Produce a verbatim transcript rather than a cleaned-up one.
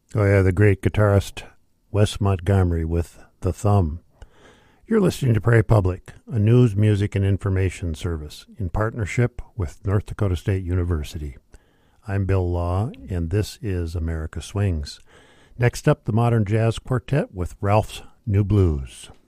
Oh, yeah, the great guitarist Wes Montgomery with The Thumb. You're listening to Prairie Public, a news, music, and information service in partnership with North Dakota State University. I'm Bill Law, and this is America Swings. Next up, the Modern Jazz Quartet with Ralph's New Blues.